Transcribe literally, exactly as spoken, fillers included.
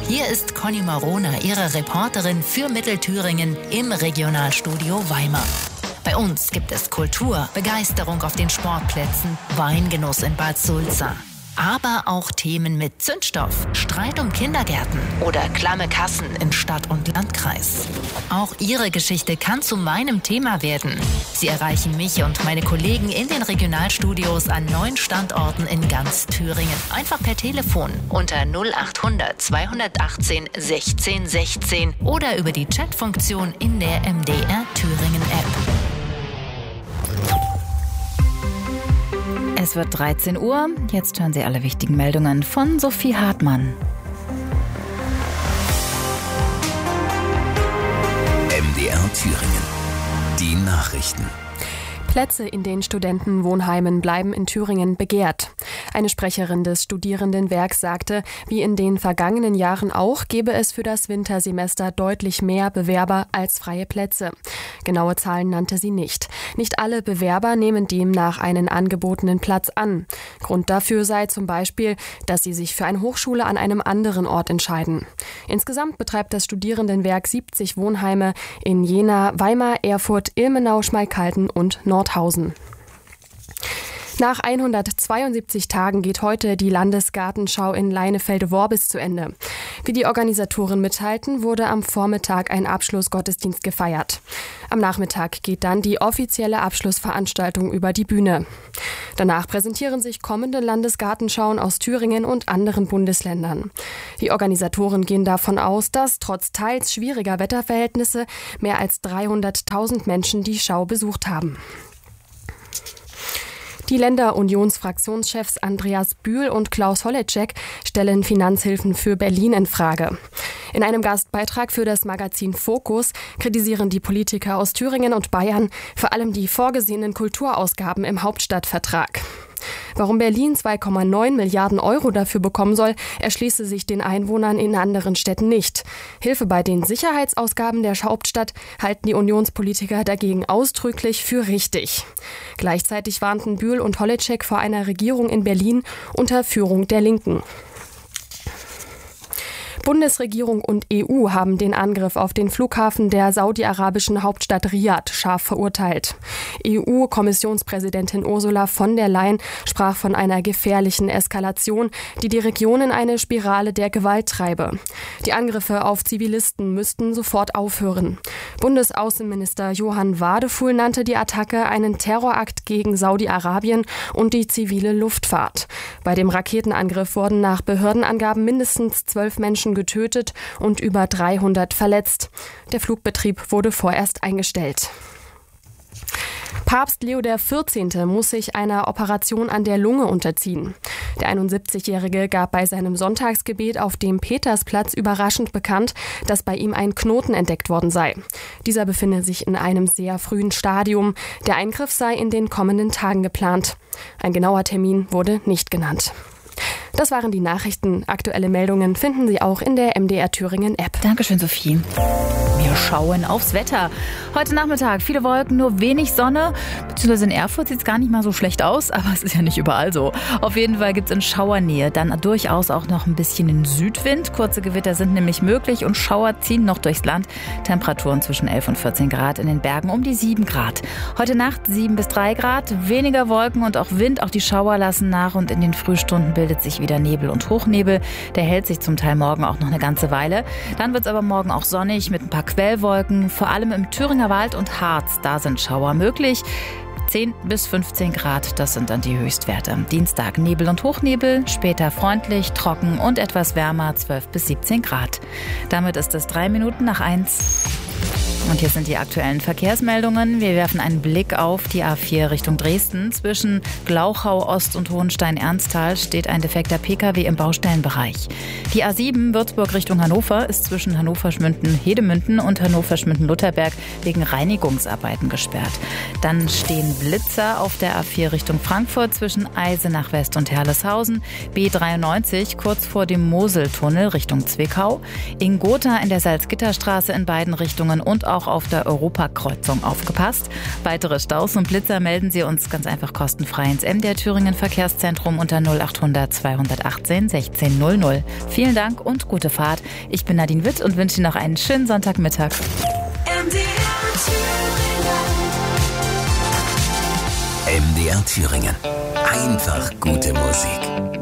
hier ist Conny Marona, Ihre Reporterin für Mittelthüringen im Regionalstudio Weimar. Bei uns gibt es Kultur, Begeisterung auf den Sportplätzen, Weingenuss in Bad Sulza. Aber auch Themen mit Zündstoff, Streit um Kindergärten oder klamme Kassen in Stadt- und Landkreis. Auch Ihre Geschichte kann zu meinem Thema werden. Sie erreichen mich und meine Kollegen in den Regionalstudios an neun Standorten in ganz Thüringen. Einfach per Telefon unter null achthundert zweihundertachtzehn sechzehn sechzehn oder über die Chatfunktion in der M D R Thüringen App. Es wird dreizehn Uhr. Jetzt hören Sie alle wichtigen Meldungen von Sophie Hartmann. M D R Thüringen. Die Nachrichten. Plätze in den Studentenwohnheimen bleiben in Thüringen begehrt. Eine Sprecherin des Studierendenwerks sagte, wie in den vergangenen Jahren auch, gebe es für das Wintersemester deutlich mehr Bewerber als freie Plätze. Genaue Zahlen nannte sie nicht. Nicht alle Bewerber nehmen demnach einen angebotenen Platz an. Grund dafür sei zum Beispiel, dass sie sich für eine Hochschule an einem anderen Ort entscheiden. Insgesamt betreibt das Studierendenwerk siebzig Wohnheime in Jena, Weimar, Erfurt, Ilmenau, Schmalkalden und Nordhausen. Nach hundertzweiundsiebzig Tagen geht heute die Landesgartenschau in Leinefelde-Worbis zu Ende. Wie die Organisatoren mitteilten, wurde am Vormittag ein Abschlussgottesdienst gefeiert. Am Nachmittag geht dann die offizielle Abschlussveranstaltung über die Bühne. Danach präsentieren sich kommende Landesgartenschauen aus Thüringen und anderen Bundesländern. Die Organisatoren gehen davon aus, dass trotz teils schwieriger Wetterverhältnisse mehr als dreihunderttausend Menschen die Schau besucht haben. Die Länder-Unions-Fraktionschefs Andreas Bühl und Klaus Holleczek stellen Finanzhilfen für Berlin in Frage. In einem Gastbeitrag für das Magazin Fokus kritisieren die Politiker aus Thüringen und Bayern vor allem die vorgesehenen Kulturausgaben im Hauptstadtvertrag. Warum Berlin zwei Komma neun Milliarden Euro dafür bekommen soll, erschließe sich den Einwohnern in anderen Städten nicht. Hilfe bei den Sicherheitsausgaben der Hauptstadt halten die Unionspolitiker dagegen ausdrücklich für richtig. Gleichzeitig warnten Bühl und Holleczek vor einer Regierung in Berlin unter Führung der Linken. Bundesregierung und E U haben den Angriff auf den Flughafen der saudi-arabischen Hauptstadt Riad scharf verurteilt. E U-Kommissionspräsidentin Ursula von der Leyen sprach von einer gefährlichen Eskalation, die die Region in eine Spirale der Gewalt treibe. Die Angriffe auf Zivilisten müssten sofort aufhören. Bundesaußenminister Johann Wadefuhl nannte die Attacke einen Terrorakt gegen Saudi-Arabien und die zivile Luftfahrt. Bei dem Raketenangriff wurden nach Behördenangaben mindestens zwölf Menschen getötet und über dreihundert verletzt. Der Flugbetrieb wurde vorerst eingestellt. Papst Leo der vierzehnte muss sich einer Operation an der Lunge unterziehen. Der einundsiebzigjährige gab bei seinem Sonntagsgebet auf dem Petersplatz überraschend bekannt, dass bei ihm ein Knoten entdeckt worden sei. Dieser befinde sich in einem sehr frühen Stadium. Der Eingriff sei in den kommenden Tagen geplant. Ein genauer Termin wurde nicht genannt. Das waren die Nachrichten. Aktuelle Meldungen finden Sie auch in der M D R Thüringen App. Dankeschön, Sophie. Wir schauen aufs Wetter. Heute Nachmittag viele Wolken, nur wenig Sonne. Beziehungsweise in Erfurt sieht es gar nicht mal so schlecht aus, aber es ist ja nicht überall so. Auf jeden Fall gibt es in Schauernähe dann durchaus auch noch ein bisschen den Südwind. Kurze Gewitter sind nämlich möglich und Schauer ziehen noch durchs Land. Temperaturen zwischen elf und vierzehn Grad, in den Bergen um die sieben Grad. Heute Nacht sieben bis drei Grad, weniger Wolken und auch Wind. Auch die Schauer lassen nach und in den Frühstunden bildet sich wieder Nebel und Hochnebel. Der hält sich zum Teil morgen auch noch eine ganze Weile. Dann wird es aber morgen auch sonnig mit ein paar Quellwolken. Vor allem im Thüringer Wald und Harz, da sind Schauer möglich. zehn bis fünfzehn Grad, das sind dann die Höchstwerte. Dienstag Nebel und Hochnebel, später freundlich, trocken und etwas wärmer, zwölf bis siebzehn Grad. Damit ist es drei Minuten nach eins. Und hier sind die aktuellen Verkehrsmeldungen. Wir werfen einen Blick auf die A vier Richtung Dresden. Zwischen Glauchau Ost und Hohenstein-Ernsthal steht ein defekter Pkw im Baustellenbereich. Die A sieben Würzburg Richtung Hannover ist zwischen Hannover-Schmünden-Hedemünden und Hannover-Schmünden-Lutherberg wegen Reinigungsarbeiten gesperrt. Dann stehen Blitzer auf der A vier Richtung Frankfurt zwischen Eisenach West und Herleshausen. B dreiundneunzig kurz vor dem Moseltunnel Richtung Zwickau. In Gotha in der Salzgitterstraße in beiden Richtungen und auch auf der Europakreuzung aufgepasst. Weitere Staus und Blitzer melden Sie uns ganz einfach kostenfrei ins M D R Thüringen Verkehrszentrum unter null achthundert zweihundertachtzehn sechzehn null null. Vielen Dank und gute Fahrt. Ich bin Nadine Witt und wünsche Ihnen noch einen schönen Sonntagmittag. M D R Thüringen. Einfach gute Musik.